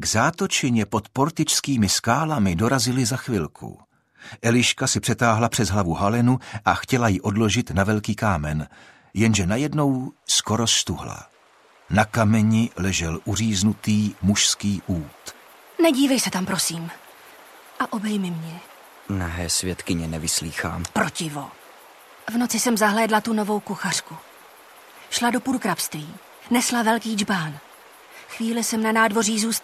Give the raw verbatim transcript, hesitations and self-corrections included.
K zátočině pod portičskými skálami dorazili za chvilku. Eliška si přetáhla přes hlavu halenu a chtěla ji odložit na velký kámen, jenže najednou skoro stuhla. Na kameni ležel uříznutý mužský út. Nedívej se tam, prosím. A obejmi mě. Nahé svědkyně nevyslýchám. Protivo. V noci jsem zahlédla tu novou kuchařku. Šla do purkrabství. Nesla velký džbán. Chvíli jsem na nádvoří zůstala.